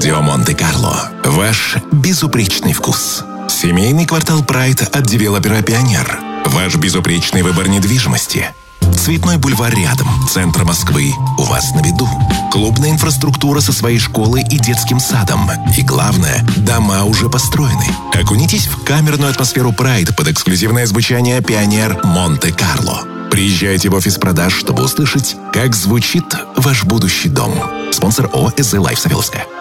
Студио Монте-Карло. Ваш безупречный вкус. Семейный квартал Прайд от девелопера «Пионер». Ваш безупречный выбор недвижимости. Цветной бульвар рядом, центр Москвы у вас на виду. Клубная инфраструктура со своей школой и детским садом. И главное, дома уже построены. Окунитесь в камерную атмосферу Прайд под эксклюзивное звучание «Пионер Монте-Карло». Приезжайте в офис продаж, чтобы услышать, как звучит ваш будущий дом. Спонсор ООО «СЗ Лайф» Савеловская.